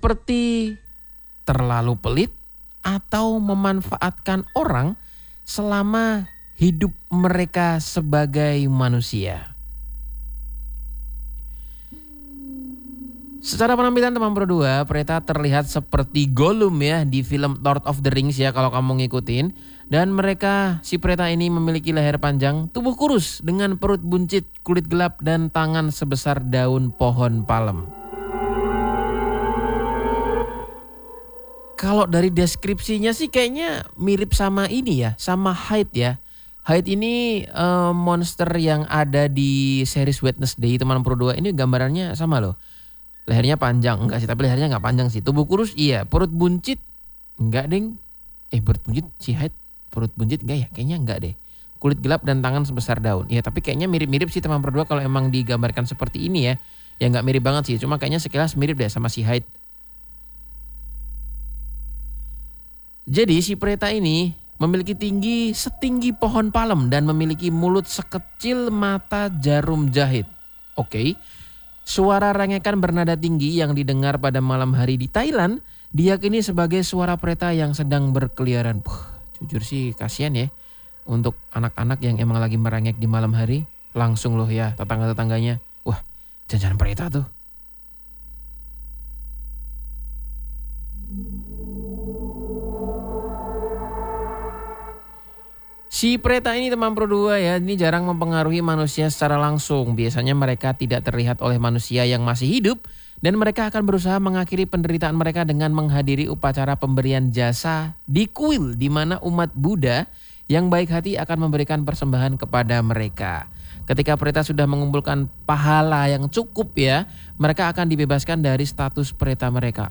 seperti terlalu pelit atau memanfaatkan orang selama hidup mereka sebagai manusia. Secara penampilan teman Pro 2, Preta terlihat seperti Gollum ya di film Lord of the Rings ya kalau kamu ngikutin. Dan mereka, si Preta ini memiliki leher panjang, tubuh kurus dengan perut buncit, kulit gelap dan tangan sebesar daun pohon palem. Kalau dari deskripsinya sih kayaknya mirip sama ini ya, sama Hyde ya. Hyde ini monster yang ada di series Wednesday teman Pro 2. Ini gambarannya sama loh. Lehernya panjang, enggak sih, tapi lehernya enggak panjang sih. Tubuh kurus iya, perut buncit enggak deng. Perut buncit si Hyde, perut buncit enggak ya? Kayaknya enggak deh. Kulit gelap dan tangan sebesar daun. Iya, tapi kayaknya mirip-mirip sih teman Pro 2 kalau emang digambarkan seperti ini ya. Ya enggak mirip banget sih, cuma kayaknya sekilas mirip deh sama si Hyde. Jadi si Preta ini memiliki tinggi setinggi pohon palem dan memiliki mulut sekecil mata jarum jahit. Oke. Suara rengekan bernada tinggi yang didengar pada malam hari di Thailand diyakini sebagai suara Preta yang sedang berkeliaran. Jujur sih kasihan ya untuk anak-anak yang emang lagi merengek di malam hari. Langsung loh ya tetangga-tetangganya. Wah, jangan-jangan Preta tuh. Si Preta ini teman Pro 2 ya, ini jarang mempengaruhi manusia secara langsung. Biasanya mereka tidak terlihat oleh manusia yang masih hidup dan mereka akan berusaha mengakhiri penderitaan mereka dengan menghadiri upacara pemberian jasa di kuil di mana umat Buddha yang baik hati akan memberikan persembahan kepada mereka. Ketika Preta sudah mengumpulkan pahala yang cukup ya, mereka akan dibebaskan dari status Preta mereka.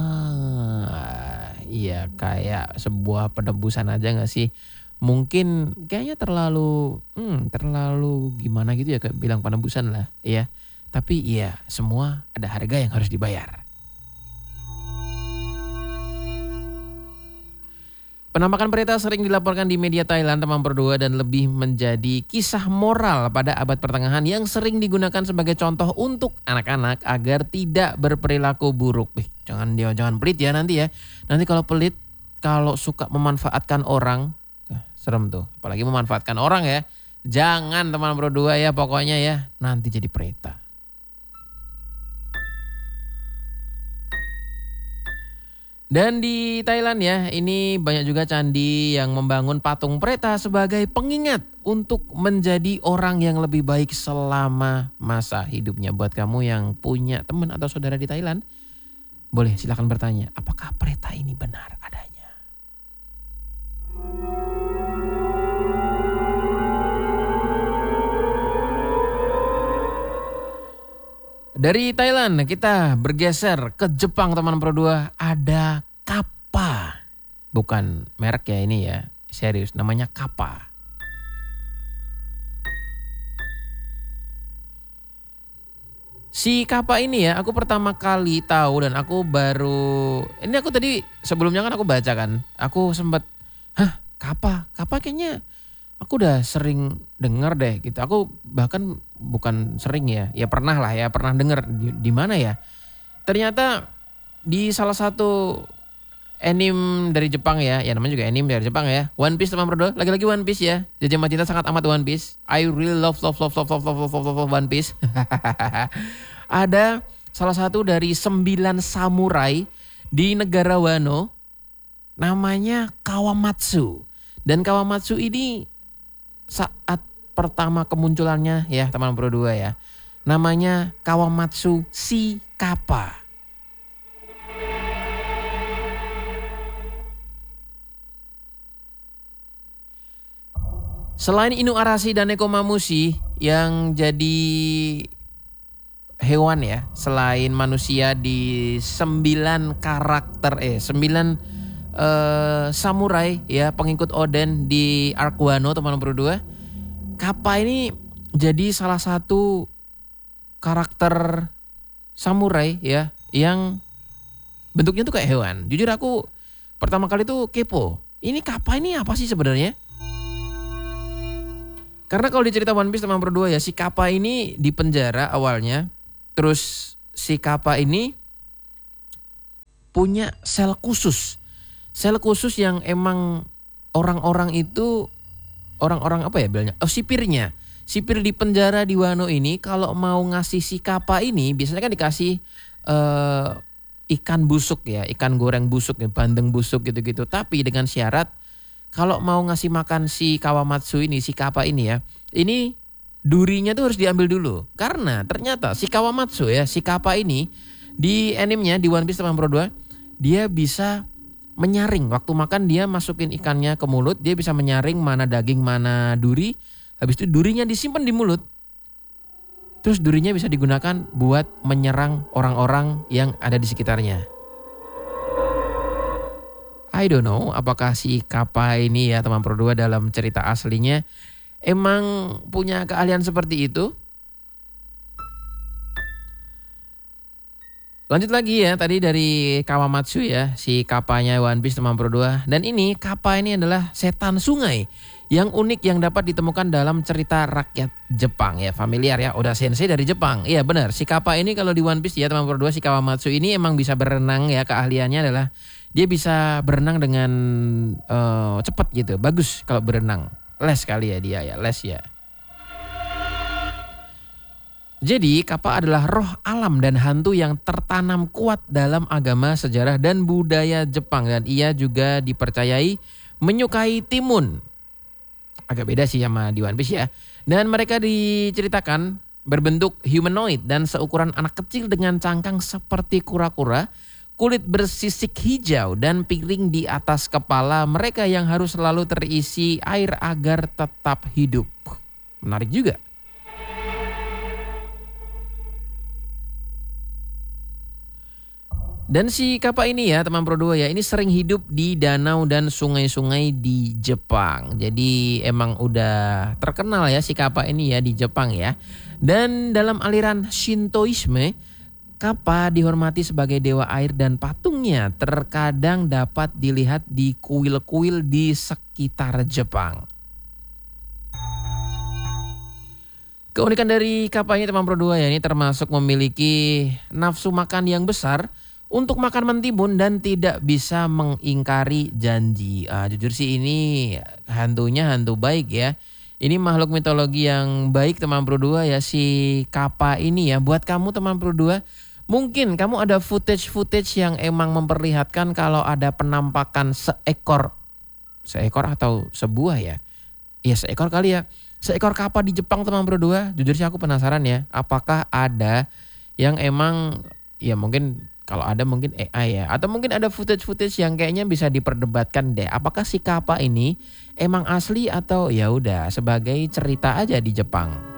Iya kayak sebuah penebusan aja gak sih? Mungkin kayaknya terlalu gimana gitu ya kayak bilang penebusan lah ya. Tapi iya semua ada harga yang harus dibayar. Penampakan Preta sering dilaporkan di media Thailand teman Pro 2 dan lebih menjadi kisah moral pada abad pertengahan yang sering digunakan sebagai contoh untuk anak-anak agar tidak berperilaku buruk. Jangan pelit ya nanti ya. Nanti kalau pelit, kalau suka memanfaatkan orang, serem tuh, apalagi memanfaatkan orang ya. Jangan teman Pro 2 ya pokoknya ya, nanti jadi Preta. Dan di Thailand ya, ini banyak juga candi yang membangun patung Preta sebagai pengingat untuk menjadi orang yang lebih baik selama masa hidupnya. Buat kamu yang punya teman atau saudara di Thailand, boleh silakan bertanya, apakah Preta ini benar adanya? Dari Thailand kita bergeser ke Jepang teman Pro 2. Ada Kappa. Bukan merek ya ini ya. Serius namanya Kappa. Si Kappa ini ya aku pertama kali tahu dan aku baru. Ini aku tadi sebelumnya kan aku baca kan. Aku sempat Kappa kayaknya aku udah sering dengar deh gitu. Aku bahkan bukan sering ya pernah lah ya, pernah dengar di mana ya. Ternyata di salah satu anime dari Jepang ya namanya juga anime dari Jepang ya. One Piece teman Pro 2, lagi-lagi One Piece ya. Jaja Majinta sangat amat One Piece. I really love One Piece. Ada salah satu dari 9 samurai di negara Wano namanya Kawamatsu. Dan Kawamatsu ini saat pertama kemunculannya ya teman Pro 2 ya. Namanya Kawamatsu si Kappa. Selain Inuarashi dan Nekomamushi yang jadi hewan ya, selain manusia di 9 karakter 9 samurai ya pengikut Oden di Arc Wano teman Pro 2. Kappa ini jadi salah satu karakter samurai ya yang bentuknya tuh kayak hewan. Jujur aku pertama kali tuh kepo. Ini Kappa ini apa sih sebenarnya? Karena kalau dicerita One Piece teman Pro 2 ya, si Kappa ini di penjara awalnya. Terus si Kappa ini punya sel khusus. Sel khusus yang emang orang-orang itu, orang-orang apa ya bilangnya? Oh, sipirnya. Sipir di penjara di Wano ini kalau mau ngasih si Kappa ini biasanya kan dikasih ikan busuk ya, ikan goreng busuk ya, bandeng busuk gitu-gitu. Tapi dengan syarat kalau mau ngasih makan si Kawamatsu ini, si Kappa ini ya, ini durinya tuh harus diambil dulu. Karena ternyata si Kawamatsu ya, si Kappa ini di animenya di One Piece teman Pro 2, dia bisa menyaring. Waktu makan dia masukin ikannya ke mulut, dia bisa menyaring mana daging mana duri. Habis itu durinya disimpan di mulut. Terus durinya bisa digunakan buat menyerang orang-orang yang ada di sekitarnya. I don't know apakah si Kappa ini ya teman Pro 2 dalam cerita aslinya emang punya keahlian seperti itu. Lanjut lagi ya, tadi dari Kawamatsu ya, si Kappanya One Piece teman Pro 2. Dan ini Kappa ini adalah setan sungai yang unik yang dapat ditemukan dalam cerita rakyat Jepang ya, familiar ya, Oda Sensei dari Jepang. Iya benar, si Kappa ini kalau di One Piece ya teman Pro 2, si Kawamatsu ini emang bisa berenang ya, keahliannya adalah dia bisa berenang dengan cepat gitu, bagus kalau berenang. Les kali ya dia ya, les ya. Jadi Kappa adalah roh alam dan hantu yang tertanam kuat dalam agama, sejarah dan budaya Jepang. Dan ia juga dipercayai menyukai timun. Agak beda sih sama di One Piece ya. Dan mereka diceritakan berbentuk humanoid dan seukuran anak kecil dengan cangkang seperti kura-kura, kulit bersisik hijau dan piring di atas kepala mereka yang harus selalu terisi air agar tetap hidup. Menarik juga. Dan si Kappa ini ya teman Pro 2 ya, ini sering hidup di danau dan sungai-sungai di Jepang. Jadi emang udah terkenal ya si Kappa ini ya di Jepang ya. Dan dalam aliran Shintoisme, Kappa dihormati sebagai dewa air dan patungnya terkadang dapat dilihat di kuil-kuil di sekitar Jepang. Keunikan dari Kappa ini teman Pro 2 ya, ini termasuk memiliki nafsu makan yang besar untuk makan mentimun dan tidak bisa mengingkari janji. Jujur sih ini hantunya hantu baik ya. Ini makhluk mitologi yang baik teman Pro 2 ya, si Kappa ini ya. Buat kamu teman Pro 2, mungkin kamu ada footage yang emang memperlihatkan kalau ada penampakan seekor atau sebuah ya. Ya seekor kali ya. Seekor Kappa di Jepang teman Pro 2. Jujur sih aku penasaran ya, apakah ada yang emang ya mungkin kalau ada mungkin AI ya, atau mungkin ada footage yang kayaknya bisa diperdebatkan deh. Apakah si Kappa ini emang asli atau ya udah sebagai cerita aja di Jepang?